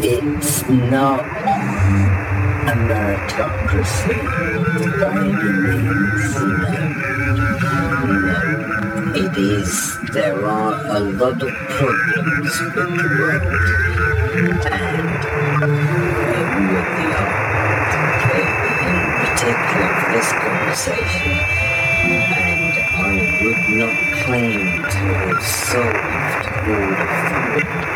It's not a meritocracy by any means. No. It is, there are a lot of problems with the world and with the art, in particular for this conversation, and I would not claim to have solved all of them.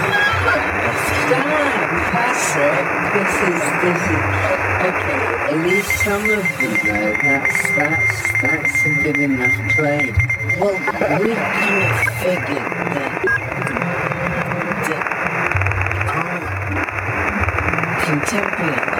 That's it. This is okay. At least some of you know that's a good enough claim. Well, we kind of figured that contemporary